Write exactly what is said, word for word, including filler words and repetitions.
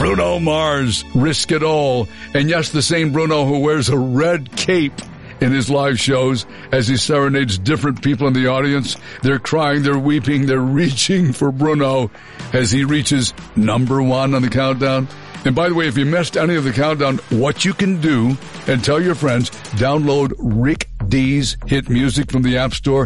Bruno Mars, Risk It All. And yes, the same Bruno who wears a red cape in his live shows as he serenades different people in the audience. They're crying, they're weeping, they're reaching for Bruno as he reaches number one on the countdown. And by the way, if you missed any of the countdown, what you can do and tell your friends, download Rick D's hit music from the App Store.